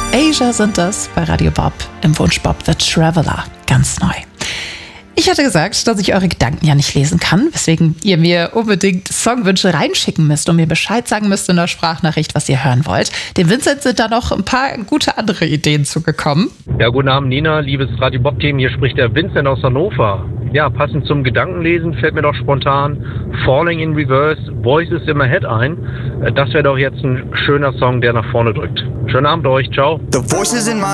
Asia sind das bei Radio Bob im Wunsch Bob the Traveler. Ganz neu. Ich hatte gesagt, dass ich eure Gedanken ja nicht lesen kann, weswegen ihr mir unbedingt Songwünsche reinschicken müsst und mir Bescheid sagen müsst in der Sprachnachricht, was ihr hören wollt. Dem Vincent sind da noch ein paar gute andere Ideen zugekommen. Ja, guten Abend, Nina, liebes Radio Bob-Team. Hier spricht der Vincent aus Hannover. Ja, passend zum Gedankenlesen fällt mir doch spontan Falling in Reverse, Voices in my Head ein. Das wäre doch jetzt ein schöner Song, der nach vorne drückt. Schönen Abend euch, ciao. The voices in my